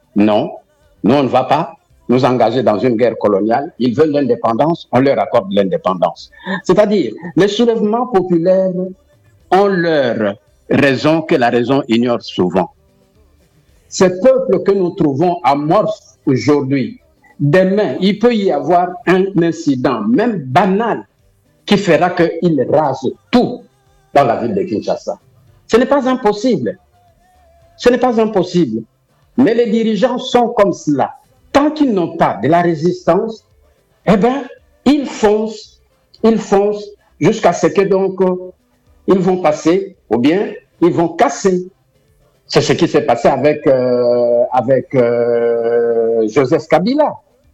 Non, nous on ne va pas nous engager dans une guerre coloniale. Ils veulent l'indépendance, on leur accorde l'indépendance. C'est-à-dire, les soulèvements populaires ont leur raison que la raison ignore souvent. Ces peuples que nous trouvons amorphes aujourd'hui, demain, il peut y avoir un incident, même banal, qui fera qu'ils rasent tout dans la ville de Kinshasa. Ce n'est pas impossible. Ce n'est pas impossible. Mais les dirigeants sont comme cela. Tant qu'ils n'ont pas de la résistance, eh bien, ils foncent jusqu'à ce que donc ils vont passer ou bien ils vont casser. C'est ce qui s'est passé avec Joseph Kabila.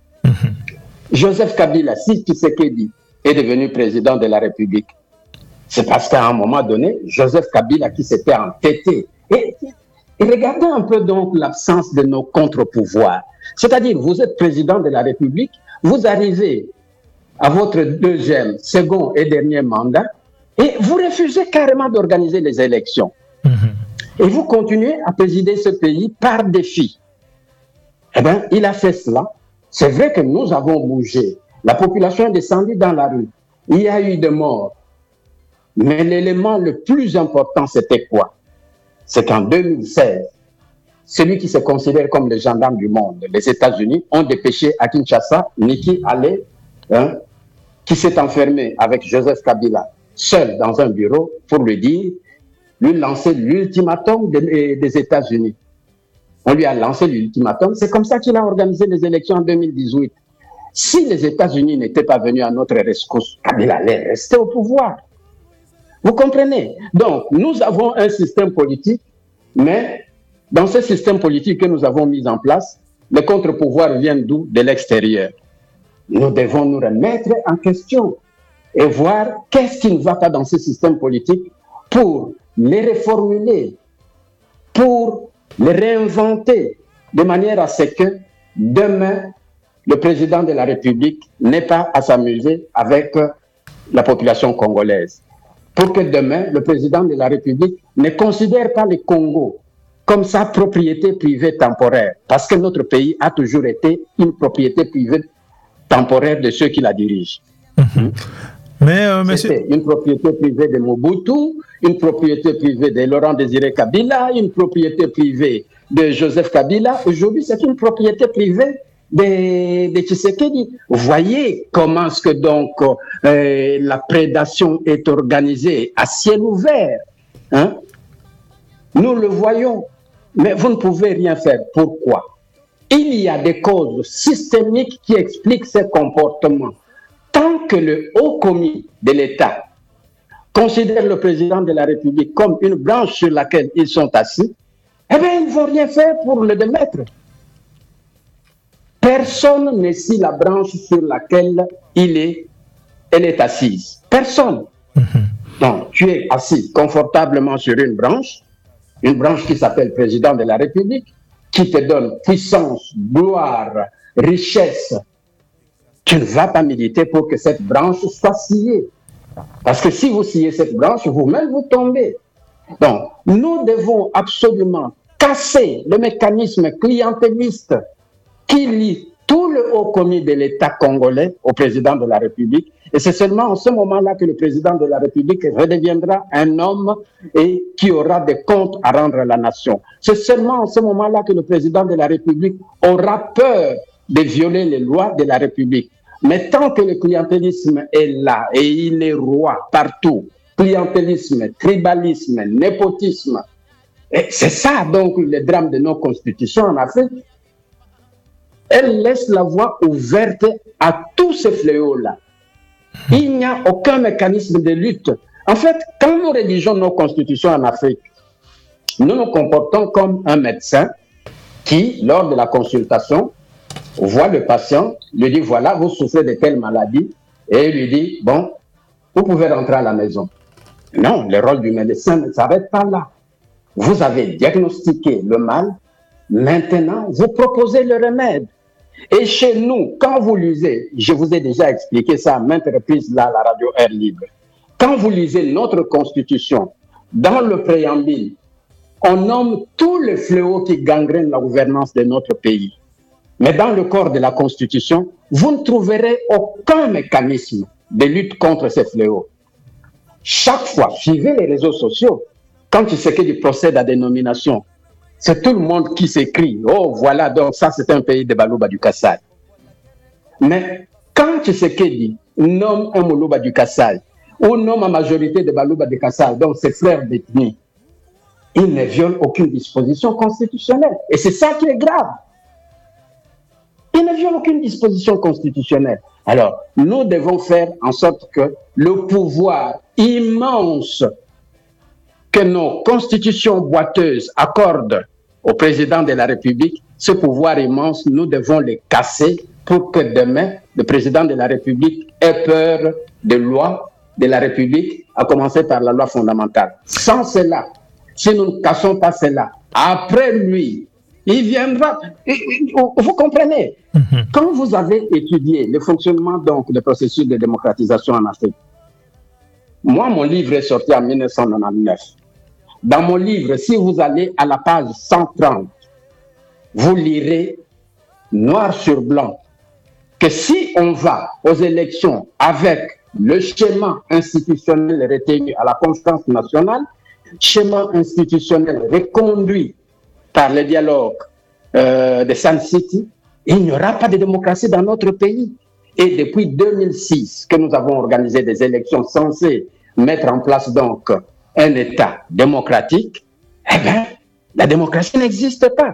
Joseph Kabila, si Tshisekedi est devenu président de la République, c'est parce qu'à un moment donné, Joseph Kabila qui s'était entêté. Et regardez un peu donc l'absence de nos contre-pouvoirs. C'est-à-dire, vous êtes président de la République, vous arrivez à votre deuxième, second et dernier mandat, et vous refusez carrément d'organiser les élections. Et vous continuez à présider ce pays par défi. Eh bien, il a fait cela. C'est vrai que nous avons bougé. La population est descendue dans la rue. Il y a eu des morts. Mais l'élément le plus important, c'était quoi? C'est qu'en 2016, celui qui se considère comme le gendarme du monde, les États-Unis, ont dépêché à Kinshasa Niki Halé, qui s'est enfermé avec Joseph Kabila, seul dans un bureau, pour lui lancer l'ultimatum des États-Unis. On lui a lancé l'ultimatum. C'est comme ça qu'il a organisé les élections en 2018. Si les États-Unis n'étaient pas venus à notre rescousse, Kabila allait rester au pouvoir. Vous comprenez? Donc, nous avons un système politique, mais dans ce système politique que nous avons mis en place, les contre-pouvoirs viennent d'où? De l'extérieur. Nous devons nous remettre en question et voir qu'est-ce qui ne va pas dans ce système politique pour les reformuler, pour les réinventer de manière à ce que demain, le président de la République n'ait pas à s'amuser avec la population congolaise. Pour que demain, le président de la République ne considère pas le Congo comme sa propriété privée temporaire, parce que notre pays a toujours été une propriété privée temporaire de ceux qui la dirigent. C'était une propriété privée de Mobutu, une propriété privée de Laurent Désiré Kabila, une propriété privée de Joseph Kabila. Aujourd'hui, c'est une propriété privée de Tshisekedi. Vous voyez comment est-ce que donc la prédation est organisée à ciel ouvert. Hein? Nous le voyons, mais vous ne pouvez rien faire. Pourquoi? Il y a des causes systémiques qui expliquent ces comportements. Tant que le haut commis de l'État considère le président de la République comme une branche sur laquelle ils sont assis, eh bien, ils ne vont rien faire pour le démettre. Personne n'est si la branche sur laquelle elle est assise. Personne. Donc, tu es assis confortablement sur une branche qui s'appelle président de la République, qui te donne puissance, gloire, richesse. Tu ne vas pas militer pour que cette branche soit sciée. Parce que si vous sciez cette branche, vous-même vous tombez. Donc, nous devons absolument casser le mécanisme clientéliste qui lie tout le haut commis de l'État congolais au président de la République. Et c'est seulement en ce moment-là que le président de la République redeviendra un homme et qui aura des comptes à rendre à la nation. C'est seulement en ce moment-là que le président de la République aura peur de violer les lois de la République. Mais tant que le clientélisme est là et il est roi partout, clientélisme, tribalisme, népotisme, et c'est ça donc le drame de nos constitutions en Afrique. Elle laisse la voie ouverte à tous ces fléaux-là. Il n'y a aucun mécanisme de lutte. En fait, quand nous rédigeons nos constitutions en Afrique, nous nous comportons comme un médecin qui, lors de la consultation, voit le patient, lui dit, voilà, vous souffrez de telle maladie, et il lui dit, bon, vous pouvez rentrer à la maison. Non, le rôle du médecin ne s'arrête pas là. Vous avez diagnostiqué le mal, maintenant, vous proposez le remède. Et chez nous, quand vous lisez, je vous ai déjà expliqué ça à maintes reprises là à la radio Air Libre, quand vous lisez notre constitution, dans le préambule, on nomme tous les fléaux qui gangrènent la gouvernance de notre pays. Mais dans le corps de la Constitution, vous ne trouverez aucun mécanisme de lutte contre ces fléaux. Chaque fois, suivez les réseaux sociaux, quand Tshisekedi procède à des nominations, c'est tout le monde qui s'écrit « Oh, voilà, donc ça, c'est un pays de Balouba du Kassai ». Mais quand Tshisekedi nomme un Moulouba du Kassai, ou nomme la majorité de Balouba du Kassai, donc ses frères détenus, il ne viole aucune disposition constitutionnelle. Et c'est ça qui est grave. Il ne viole aucune disposition constitutionnelle. Alors, nous devons faire en sorte que le pouvoir immense que nos constitutions boiteuses accordent au président de la République, ce pouvoir immense, nous devons le casser pour que demain, le président de la République ait peur des lois de la République, à commencer par la loi fondamentale. Sans cela, si nous ne cassons pas cela, après lui, il viendra. Vous comprenez? Quand vous avez étudié le fonctionnement donc du processus de démocratisation en Afrique, moi, mon livre est sorti en 1999. Dans mon livre, si vous allez à la page 130, vous lirez noir sur blanc que si on va aux élections avec le schéma institutionnel retenu à la conférence nationale, schéma institutionnel reconduit par le dialogue de Sun City, il n'y aura pas de démocratie dans notre pays. Et depuis 2006 que nous avons organisé des élections censées mettre en place donc un État démocratique, eh bien, la démocratie n'existe pas.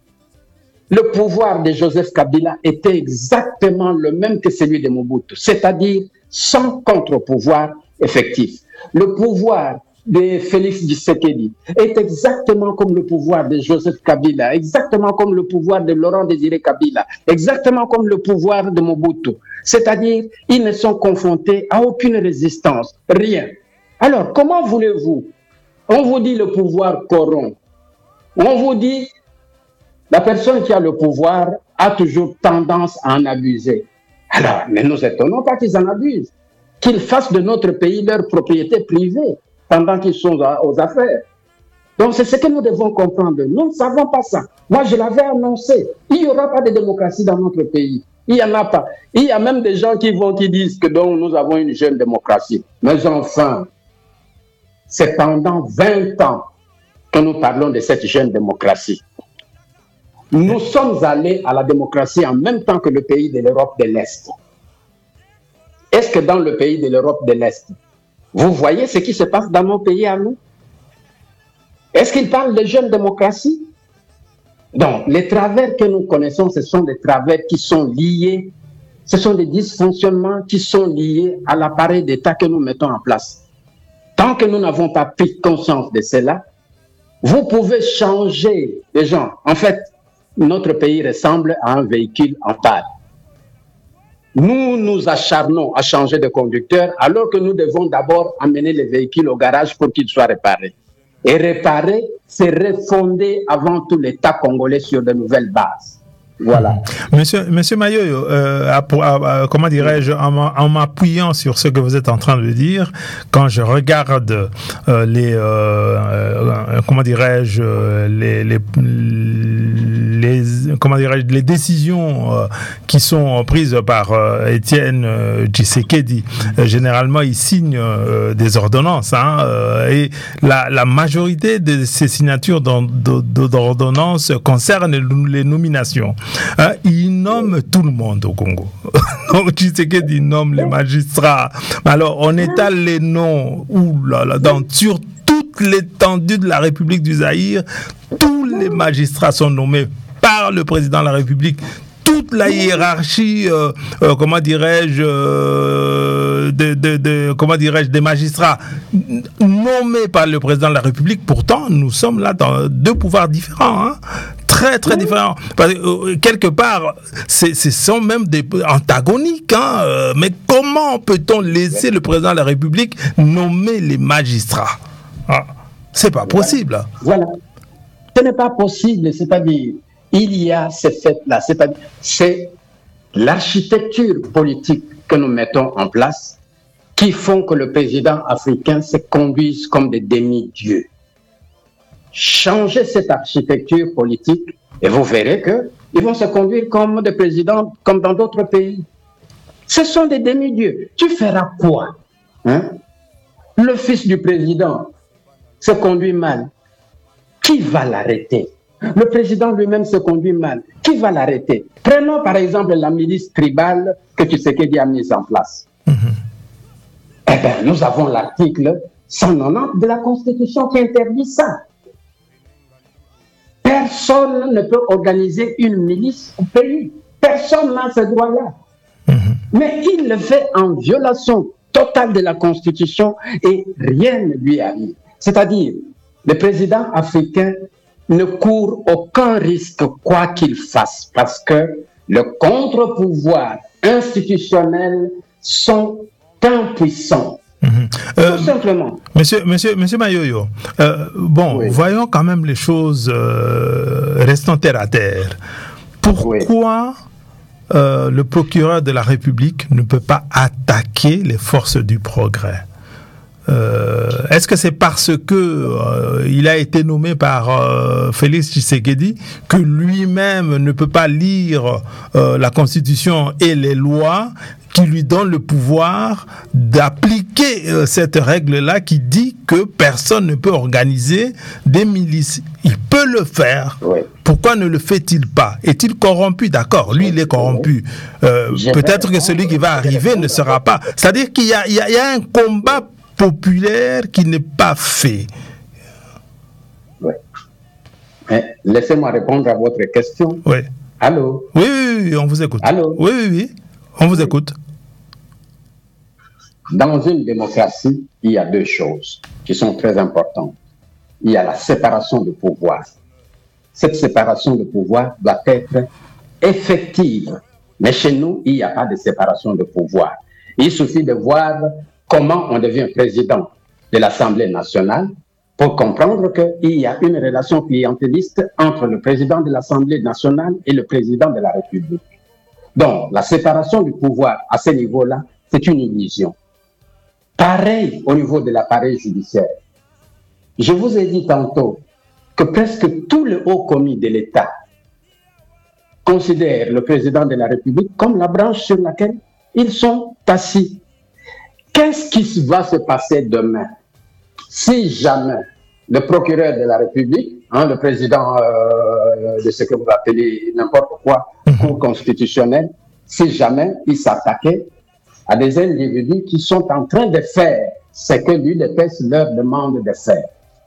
Le pouvoir de Joseph Kabila était exactement le même que celui de Mobutu, c'est-à-dire sans contre-pouvoir effectif. Le pouvoir de Félix Tshisekedi est exactement comme le pouvoir de Joseph Kabila, exactement comme le pouvoir de Laurent Désiré Kabila, exactement comme le pouvoir de Mobutu. C'est-à-dire, ils ne sont confrontés à aucune résistance, rien. Alors, comment voulez-vous? On vous dit le pouvoir corrompt. On vous dit la personne qui a le pouvoir a toujours tendance à en abuser. Alors, mais nous étonnons pas qu'ils en abusent, qu'ils fassent de notre pays leur propriété privée pendant qu'ils sont aux affaires. Donc, c'est ce que nous devons comprendre. Nous ne savons pas ça. Moi, je l'avais annoncé. Il n'y aura pas de démocratie dans notre pays. Il n'y en a pas. Il y a même des gens qui disent que donc, nous avons une jeune démocratie. Mais enfin, c'est pendant 20 ans que nous parlons de cette jeune démocratie. Nous sommes allés à la démocratie en même temps que le pays de l'Europe de l'Est. Est-ce que dans le pays de l'Europe de l'Est, vous voyez ce qui se passe dans nos pays à nous? Est-ce qu'ils parlent de jeune démocratie? Donc, les travers que nous connaissons, ce sont des travers qui sont liés, ce sont des dysfonctionnements qui sont liés à l'appareil d'État que nous mettons en place. Tant que nous n'avons pas pris conscience de cela, vous pouvez changer les gens. En fait, notre pays ressemble à un véhicule en panne. Nous nous acharnons à changer de conducteur alors que nous devons d'abord amener les véhicules au garage pour qu'ils soient réparés. Et réparer, c'est refonder avant tout l'État congolais sur de nouvelles bases. Voilà. Monsieur Mayoyo, comment dirais-je, en m'appuyant sur ce que vous êtes en train de dire, quand je regarde les décisions qui sont prises par Étienne Tshisekedi, généralement il signe des ordonnances, et la majorité de ces signatures d'ordonnances concernent les nominations. Il nomme tout le monde au Congo. Donc Tshisekedi nomme les magistrats. Alors on étale les noms sur toute l'étendue de la République du Zaïre. Tous les magistrats sont nommés par le président de la République. Toute la hiérarchie, des magistrats nommés par le président de la République. Pourtant, nous sommes là dans deux pouvoirs différents, très très différents. Parce que, quelque part, ce sont même des antagoniques. Mais comment peut-on laisser le président de la République nommer les magistrats? C'est pas possible. Voilà. Ce n'est pas possible, c'est-à-dire il y a ces faits-là, c'est l'architecture politique que nous mettons en place qui font que le président africain se conduise comme des demi-dieux. changer cette architecture politique et vous verrez qu'ils vont se conduire comme des présidents, comme dans d'autres pays. Ce sont des demi-dieux. Tu feras quoi, hein? Le fils du président se conduit mal. Qui va l'arrêter? Le président lui-même se conduit mal. Qui va l'arrêter? Prenons par exemple la milice tribale que Tshisekedi a mise en place. Eh bien, nous avons l'article 190 de la Constitution qui interdit ça. Personne ne peut organiser une milice au pays. Personne n'a ce droit-là. Mais il le fait en violation totale de la Constitution et rien ne lui arrive. C'est-à-dire, le président africain ne court aucun risque quoi qu'il fasse parce que le contre-pouvoir institutionnel sont impuissants. Tout simplement. Monsieur Mayoyo, oui. Voyons quand même les choses restant terre à terre. Pourquoi le procureur de la République ne peut pas attaquer les forces du progrès? Est-ce que c'est parce que il a été nommé par Félix Tshisekedi que lui-même ne peut pas lire la Constitution et les lois qui lui donnent le pouvoir d'appliquer cette règle-là qui dit que personne ne peut organiser des milices? Il peut le faire. Oui. Pourquoi ne le fait-il pas? Est-il corrompu? D'accord, lui il est corrompu. Peut-être que celui qui va arriver ne sera pas. C'est-à-dire qu'il y a un combat populaire qui n'est pas fait. Oui. Laissez-moi répondre à votre question. Oui. Allô? Oui, on vous écoute. Allô? Oui, on vous écoute. Dans une démocratie, il y a deux choses qui sont très importantes. Il y a la séparation de pouvoir. Cette séparation de pouvoir doit être effective. Mais chez nous, il n'y a pas de séparation de pouvoir. Il suffit de voir comment on devient président de l'Assemblée nationale pour comprendre qu'il y a une relation clientéliste entre le président de l'Assemblée nationale et le président de la République. Donc, la séparation du pouvoir à ce niveau-là, c'est une illusion. Pareil au niveau de l'appareil judiciaire. Je vous ai dit tantôt que presque tout le haut commis de l'État considère le président de la République comme la branche sur laquelle ils sont assis. Qu'est-ce qui va se passer demain si jamais le procureur de la République, le président de ce que vous appelez n'importe quoi, Cour constitutionnelle, si jamais il s'attaquait à des individus qui sont en train de faire ce que l'UDPS leur demande de faire?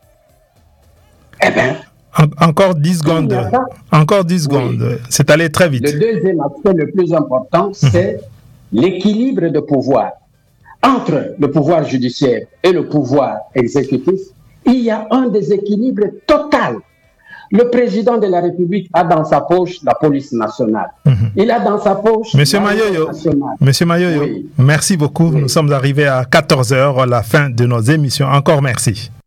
Eh bien, encore 10 secondes. Encore 10 secondes. Oui. C'est allé très vite. Le deuxième aspect le plus important, c'est l'équilibre de pouvoir. Entre le pouvoir judiciaire et le pouvoir exécutif, il y a un déséquilibre total. Le président de la République a dans sa poche la police nationale. Il a dans sa poche Monsieur Mayoyo, oui. Merci beaucoup. Oui. Nous sommes arrivés à 14h, la fin de nos émissions. Encore merci.